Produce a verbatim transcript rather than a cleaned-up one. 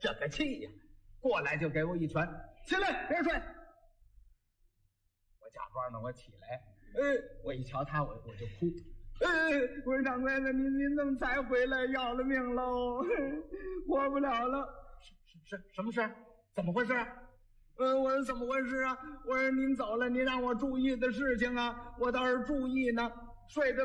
这个气呀，过来就给我一拳，起来别睡。我假装呢，我起来，呃，我一瞧他，我我就哭。呃，我说掌柜的，您您怎么才回来？要了命喽，活不了了。是是什么事？怎么回事？呃，我说怎么回事啊？我说您走了，您让我注意的事情啊，我倒是注意呢。睡着